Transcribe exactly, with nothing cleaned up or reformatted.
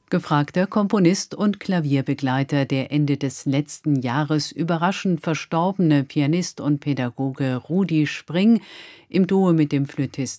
Gefragter Komponist und Klavierbegleiter, der Ende des letzten Jahres überraschend verstorbene Pianist und Pädagoge Rudi Spring im Duo mit dem Flötisten